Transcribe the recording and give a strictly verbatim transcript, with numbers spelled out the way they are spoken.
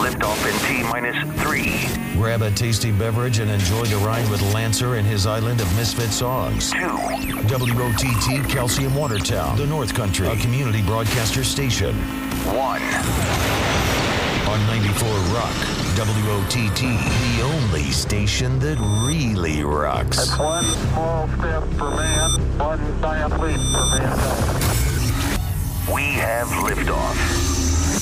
Liftoff in T minus three. Grab a tasty beverage and enjoy the ride with Lancer and his island of misfit songs. Two. W O T T Calcium Watertown, the North Country, a community broadcaster station. One. On ninety-four Rock, W O T T, the only station that really rocks. That's one small step for man, one giant leap for mankind. We have liftoff.